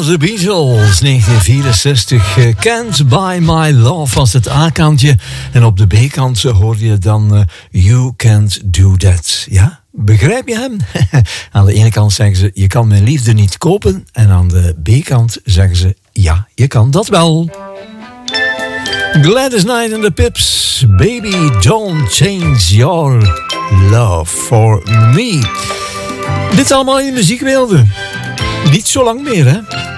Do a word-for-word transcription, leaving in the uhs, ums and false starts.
The Beatles, negentien vierenzestig. Uh, Can't Buy My Love was het A-kantje. En op de B-kant hoorde je dan uh, You Can't Do That. Ja, begrijp je hem? Aan de ene kant zeggen ze, je kan mijn liefde niet kopen. En aan de B-kant zeggen ze, ja, je kan dat wel. Gladys Knight and the Pips. Baby, don't change your love for me. Dit allemaal in de muziekwereld. Niet zo lang meer, hè?